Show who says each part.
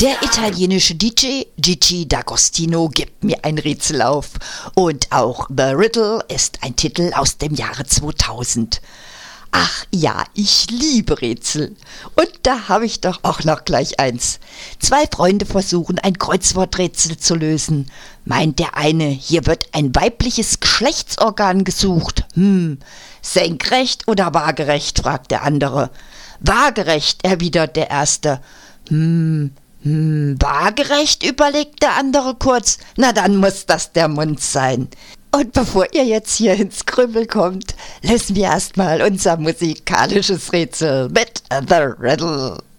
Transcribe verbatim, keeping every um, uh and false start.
Speaker 1: Der italienische D J Gigi D'Agostino gibt mir ein Rätsel auf. Und auch The Riddle ist ein Titel aus dem Jahre zweitausend. Ach ja, ich liebe Rätsel. Und da habe ich doch auch noch gleich eins. Zwei Freunde versuchen, ein Kreuzworträtsel zu lösen. Meint der eine, hier wird ein weibliches Geschlechtsorgan gesucht. Hm, senkrecht oder waagerecht, fragt der andere. Waagerecht, erwidert der erste. Hm, hm, waagerecht, überlegt der andere kurz. Na, dann muss das der Mund sein. Und bevor ihr jetzt hier ins Grübel kommt, lösen wir erstmal unser musikalisches Rätsel mit The Riddle.